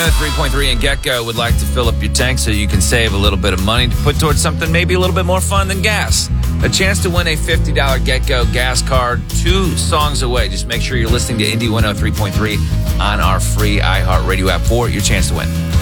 103.3 and GetGo would like to fill up your tank so you can save a little bit of money to put towards something maybe a little bit more fun than gas. A chance to win a $50 GetGo gas card 2 songs away. Just make sure you're listening to Indy 103.3 on our free iHeartRadio app for your chance to win.